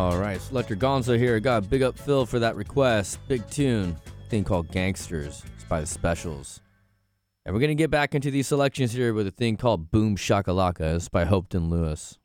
All right, Selector Gonzo here. Got a big up Phil for that request. Big tune. Thing called Gangsters. It's by the Specials. And we're going to get back into these selections here with a thing called Boom Shakalaka. It's by Hopeton Lewis.